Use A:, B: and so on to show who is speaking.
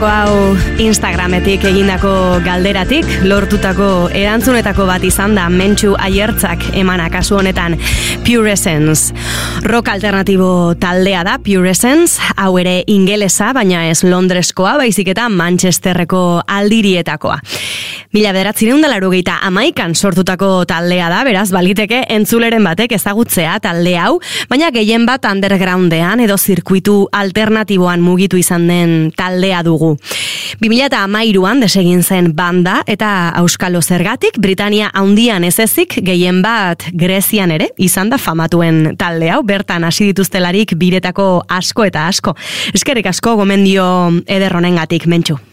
A: Entzutako hau Instagrametik egindako galderatik, lortutako erantzunetako bat izan da Mentxu Aiertzak emana kasu honetan Pure Essence. Rock alternatibo taldea da Pure Essence, hau ere ingelesa, baina ez Londreskoa, baizik eta Manchesterreko aldirietakoa. 1981an sortutako taldea da, beraz baliteke entzuleren batek ezagutzea talde hau, baina gehien bat undergroundean edo zirkuitu alternatiboan mugitu izan den taldea dugu. 2013an desegin zen banda eta auskalo zergatik Britania handian ez ezik gehien bat Grezian ere izan da famatuen talde hau, bertan hasi dituztelarik biretako asko eta asko. Eskerrik asko gomendio eder honengatik, Mentxu.